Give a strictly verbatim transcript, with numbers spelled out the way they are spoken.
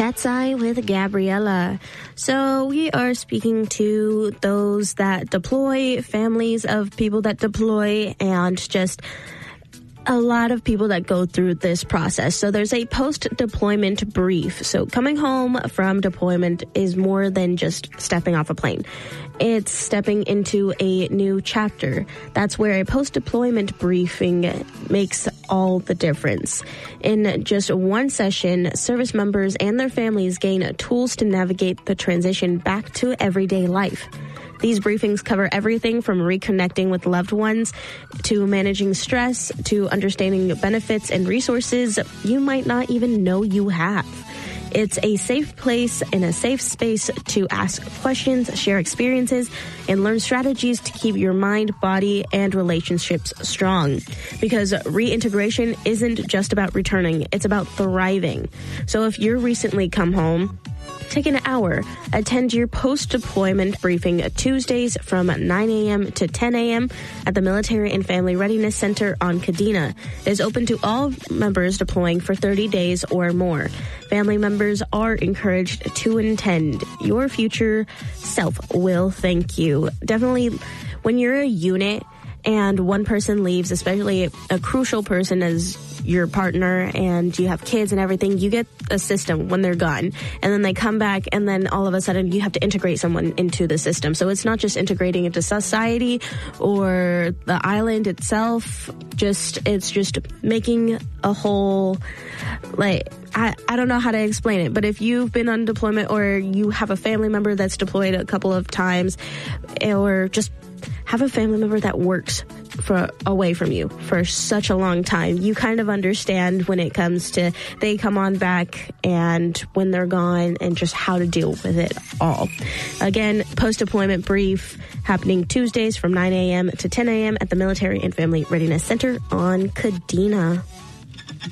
Cat's Eye with Gabriella. So we are speaking to those that deploy, families of people that deploy, and just a lot of people that go through this process. So there's a post-deployment brief. So coming home from deployment is more than just stepping off a plane. It's stepping into a new chapter. That's where a post-deployment briefing makes all the difference. In just one session, service members and their families gain tools to navigate the transition back to everyday life. These briefings cover everything from reconnecting with loved ones to managing stress to understanding benefits and resources you might not even know you have. It's a safe place and a safe space to ask questions, share experiences, and learn strategies to keep your mind, body, and relationships strong. Because reintegration isn't just about returning, it's about thriving. So if you're recently come home, take an hour. Attend your post-deployment briefing Tuesdays from nine a.m. to ten a.m. at the Military and Family Readiness Center on Kadena. It is open to all members deploying for thirty days or more. Family members are encouraged to attend. Your future self will thank you. Definitely, when you're a unit and one person leaves, especially a crucial person as your partner and you have kids and everything, you get a system when they're gone. And then they come back and then all of a sudden you have to integrate someone into the system. So it's not just integrating into society or the island itself. Just, it's just making a whole, like, I, I don't know how to explain it, but if you've been on deployment or you have a family member that's deployed a couple of times, or just have a family member that works for away from you for such a long time, you kind of understand when it comes to they come on back and when they're gone and just how to deal with it all. Again, post-deployment brief happening Tuesdays from nine a.m. to ten a.m. at the Military and Family Readiness Center on Kadena.